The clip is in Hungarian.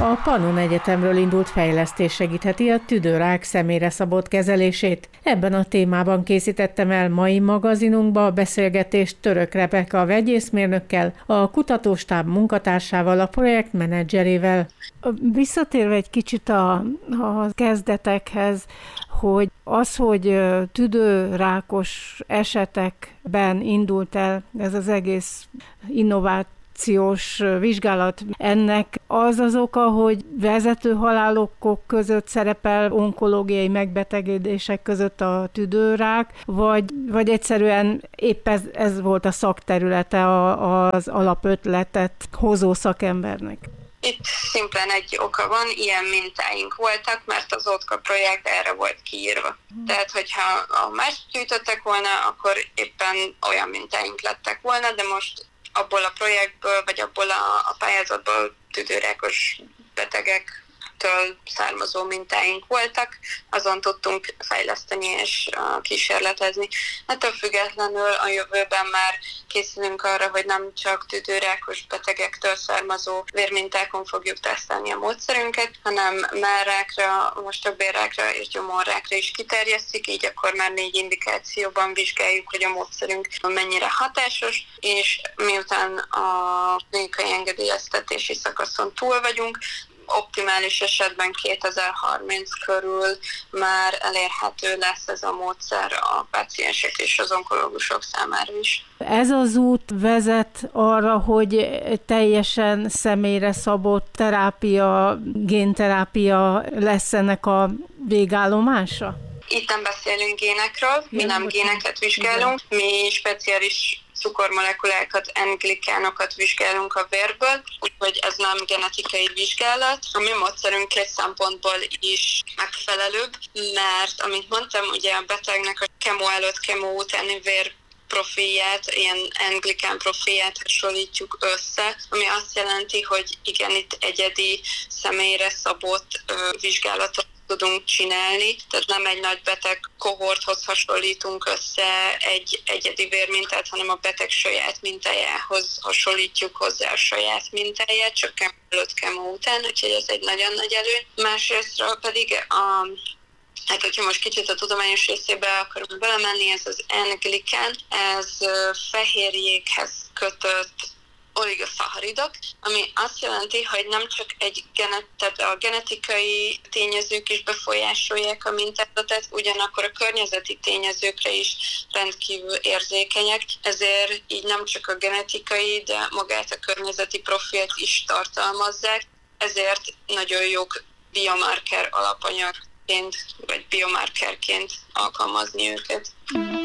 A Pannon Egyetemről indult fejlesztés segítheti a tüdőrák személyre szabott kezelését. Ebben a témában készítettem el mai magazinunkba a beszélgetést Török Rebeka vegyészmérnökkel, a kutatóstáb munkatársával, a projektmenedzserével. Visszatérve egy kicsit a kezdetekhez, hogy tüdőrákos esetekben indult el ez az egész innovációs vizsgálat. Ennek az oka, hogy vezető halálokok között szerepel onkológiai megbetegedések között a tüdőrák, vagy egyszerűen épp ez volt a szakterülete az alapötletet hozó szakembernek? Itt szimplán egy oka van, ilyen mintáink voltak, mert az OTKA projekt erre volt kiírva. Tehát, hogyha mást gyűjtöttek volna, akkor éppen olyan mintáink lettek volna, de most abból a projektből, vagy abból a pályázatból tüdőrákos betegektől származó mintáink voltak, azon tudtunk fejleszteni és kísérletezni. Ettől függetlenül a jövőben már készülünk arra, hogy nem csak tüdőrákos betegektől származó vérmintákon fogjuk tesztelni a módszerünket, hanem mellrákra, mostakbélrákra és gyomorrákra is kiterjesztjük, így akkor már 4 indikációban vizsgáljuk, hogy a módszerünk mennyire hatásos, és miután a klinikai engedélyeztetési szakaszon túl vagyunk, optimális esetben 2030 körül már elérhető lesz ez a módszer a páciensek és az onkológusok számára is. Ez az út vezet arra, hogy teljesen személyre szabott terápia, génterápia lesz ennek a végállomása? Itt nem beszélünk génekről, mi nem géneket vizsgálunk, mi speciális cukormolekulákat, N-glikánokat vizsgálunk a vérből, úgyhogy ez nem genetikai vizsgálat. A mi módszerünk 2 szempontból is megfelelőbb, mert, amit mondtam, ugye a betegnek a kemo előtt, kemo utáni vérprofilját, ilyen N-glikán profilját hasonlítjuk össze, ami azt jelenti, hogy igen, itt egyedi személyre szabott vizsgálatot tudunk csinálni, tehát nem egy nagy beteg kohorthoz hasonlítunk össze egy egyedi vérmintát, hanem a beteg saját mintájához hasonlítjuk hozzá a saját mintáját, csak kemo előtt, kemo után, úgyhogy ez egy nagyon nagy előny. Másrésztről pedig hát, hogyha most kicsit a tudományos részébe akarunk belemenni, ez az N-glikán, ez fehérjékhez kötött oligosacharidok, ami azt jelenti, hogy nem csak tehát a genetikai tényezők is befolyásolják a mintázatot, ugyanakkor a környezeti tényezőkre is rendkívül érzékenyek, ezért így nem csak a genetikai, de magát a környezeti profilt is tartalmazzák, ezért nagyon jók biomarker alapanyagként, vagy biomarkerként alkalmazni őket.